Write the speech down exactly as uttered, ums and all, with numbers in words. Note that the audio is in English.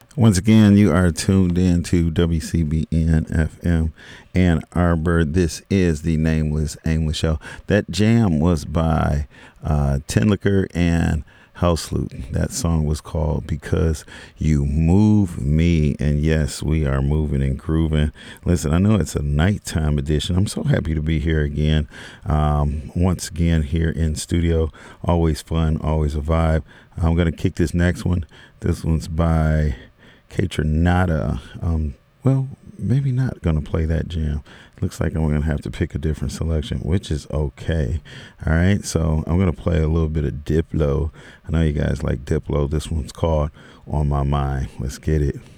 Once again, you are tuned in to W C B N F M Ann Arbor. This is the Nameless Aimless Show. That jam was by uh, Tinlicker and Houseloot. That song was called Because You Move Me. And yes, we are moving and grooving. Listen, I know it's a nighttime edition. I'm so happy to be here again. Um, once again, here in studio. Always fun, always a vibe. I'm going to kick this next one. This one's by Kaytranada. Um, well, maybe not going to play that jam. Looks like I'm going to have to pick a different selection, which is okay. All right, so I'm going to play a little bit of Diplo. I know you guys like Diplo. This one's called On My Mind. Let's get it.